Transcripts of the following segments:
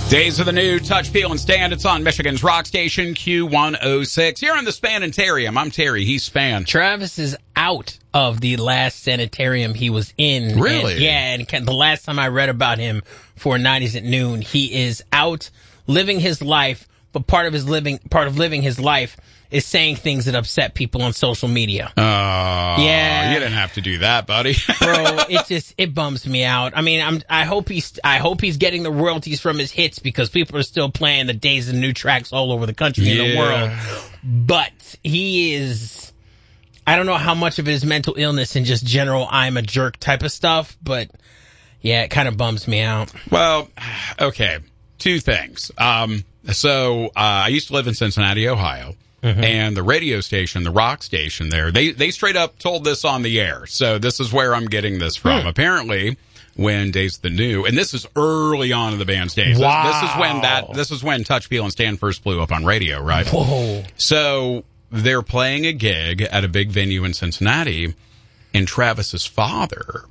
Days of the New, Touch, Peel, and Stand. It's on Michigan's rock station, Q106. Here on the Spanitarium, I'm Terry. He's Span. Travis is out of the last sanitarium he was in. Really? And the last time I read about him for 90s at Noon, he is out living his life, but part of living his life is saying things that upset people on social media. Oh, yeah. You didn't have to do that, buddy. Bro, it bums me out. I mean, I hope he's getting the royalties from his hits because people are still playing the Days of the New tracks all over the country and the world. But he is, I don't know how much of it is mental illness and just general I'm a jerk type of stuff, but yeah, it kind of bums me out. Well, okay. Two things. So I used to live in Cincinnati, Ohio. Mm-hmm. And the radio station, the rock station there, they straight up told this on the air. So this is where I'm getting this from. Apparently, when Days of the New, and this is early on in the band's days. Wow. This is when Touch, Peel, and Stand first blew up on radio, right? Whoa. So they're playing a gig at a big venue in Cincinnati, and Travis's father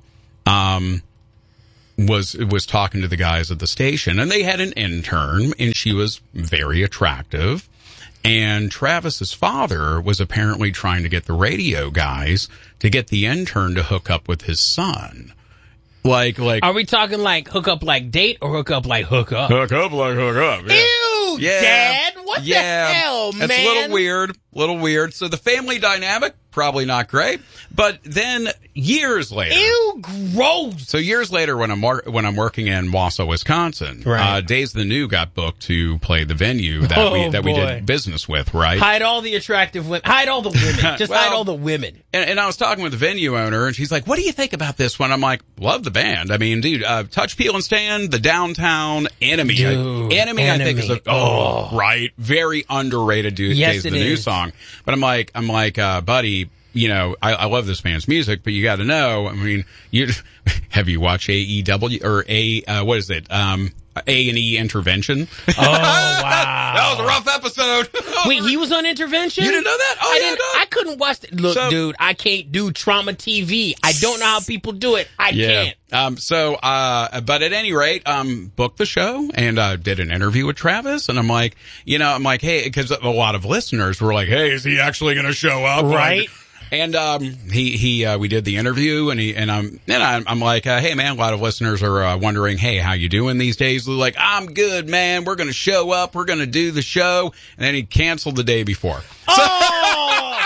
was talking to the guys at the station, and they had an intern, and she was very attractive. And Travis's father was apparently trying to get the radio guys to get the intern to hook up with his son. Like, are we talking like hook up like date or hook up like hook up? Hook up like hook up. Yeah. Ew, yeah. Dad, what the hell, man? It's a little weird. So the family dynamic, probably not great. But then years later. Ew, gross. So years later when I'm working in Wausau, Wisconsin, right. Days of the New got booked to play the venue that we did business with, right? Hide all the attractive women. Hide all the women. Just hide all the women. And I was talking with the venue owner, and she's like, what do you think about this one? I'm like, love the band. I mean, dude, Touch, Peel, and Stand, the Downtown, Enemy. Dude, Enemy, I think, is right. Very underrated Days of the New song. But I'm like, buddy, you know, I love this band's music, but you got to know, I mean, have you watched AEW or what is it? A&E Intervention. Oh, wow. That was a rough episode. Wait, he was on Intervention? You didn't know that? Oh, I couldn't watch that. Look, dude, I can't do trauma TV. I don't know how people do it. I can't. But at any rate, booked the show and did an interview with Travis, and I'm like, hey, because a lot of listeners were like, hey, is he actually going to show up? Right. And we did the interview, and I'm like, hey man, a lot of listeners are wondering, hey, how you doing these days? They're like, I'm good, man. We're gonna show up. We're gonna do the show. And then he canceled the day before. Oh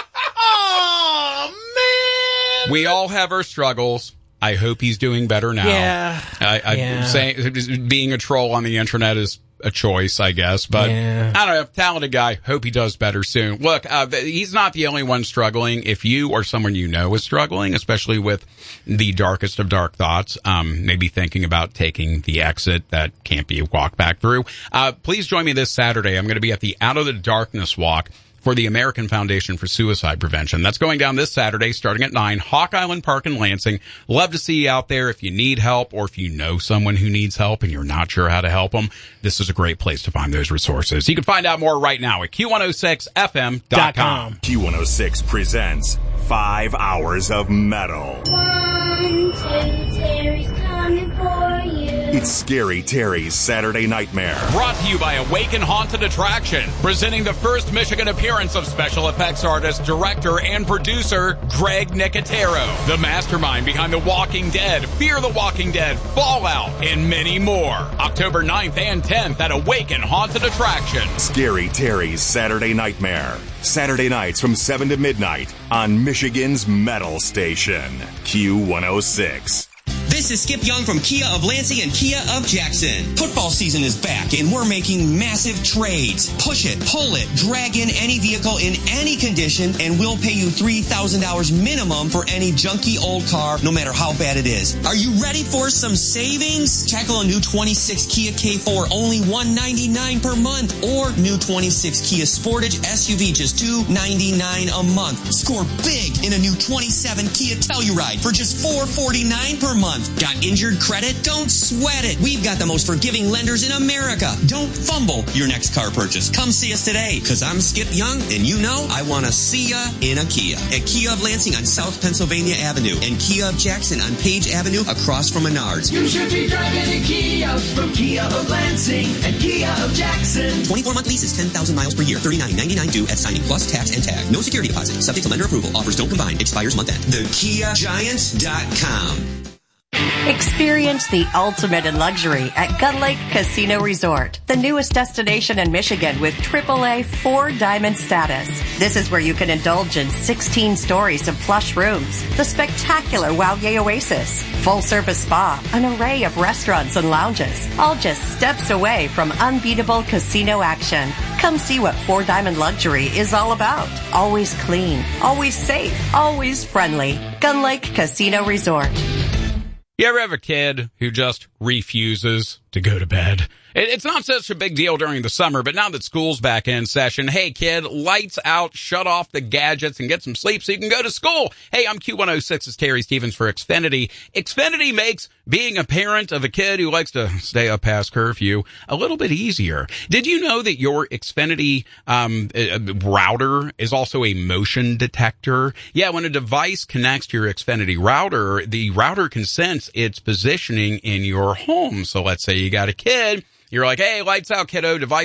man! We all have our struggles. I hope he's doing better now. Yeah. Saying being a troll on the internet is a choice, I guess, but I don't know. Talented guy. Hope he does better soon. Look, he's not the only one struggling. If you or someone you know is struggling, especially with the darkest of dark thoughts, maybe thinking about taking the exit that can't be walked back through, please join me this Saturday. I'm going to be at the Out of the Darkness walk for the American Foundation for Suicide Prevention. That's going down this Saturday starting at 9, Hawk Island Park in Lansing. Love to see you out there. If you need help or if you know someone who needs help and you're not sure how to help them, this is a great place to find those resources. You can find out more right now at Q106FM.com. Q106 presents 5 hours of metal. 1, 2, Terry's coming for you. It's Scary Terry's Saturday Nightmare. Brought to you by Awaken Haunted Attraction, presenting the first Michigan appearance of special effects artist, director, and producer Greg Nicotero, the mastermind behind The Walking Dead, Fear the Walking Dead, Fallout, and many more. October 9th and 10th at Awaken Haunted Attraction. Scary Terry's Saturday Nightmare. Saturday nights from 7 to midnight on Michigan's Metal Station, Q106. This is Skip Young from Kia of Lansing and Kia of Jackson. Football season is back and we're making massive trades. Push it, pull it, drag in any vehicle in any condition and we'll pay you $3,000 minimum for any junky old car, no matter how bad it is. Are you ready for some savings? Tackle a new 26 Kia K4, only $199 per month, or new 26 Kia Sportage SUV, just $299 a month. Score big in a new 27 Kia Telluride for just $449 per month. Got injured credit? Don't sweat it. We've got the most forgiving lenders in America. Don't fumble your next car purchase. Come see us today, because I'm Skip Young, and you know I want to see ya in a Kia. At Kia of Lansing on South Pennsylvania Avenue, and Kia of Jackson on Page Avenue across from Menards. You should be driving a Kia from Kia of Lansing. Lansing and Kia of Jackson. 24-month leases, 10,000 miles per year, $39.99 due at signing, plus tax and tag. No security deposit. Subject to lender approval. Offers don't combine. Expires month end. TheKiaGiant.com. Experience the ultimate in luxury at Gun Lake Casino Resort, the newest destination in Michigan with AAA 4-diamond status. This is where you can indulge in 16 stories of plush rooms, the spectacular Wauye Oasis, full-service spa, an array of restaurants and lounges, all just steps away from unbeatable casino action. Come see what 4-diamond luxury is all about. Always clean, always safe, always friendly. Gun Lake Casino Resort. You ever have a kid who just refuses to go to bed? It's not such a big deal during the summer, but now that school's back in session, hey kid, lights out, shut off the gadgets and get some sleep so you can go to school. Hey, I'm Q106's Terry Stevens for Xfinity. Xfinity makes being a parent of a kid who likes to stay up past curfew a little bit easier. Did you know that your Xfinity router is also a motion detector? Yeah, when a device connects to your Xfinity router, the router can sense its positioning in your home. So let's say you got a kid. You're like, hey, lights out, kiddo, device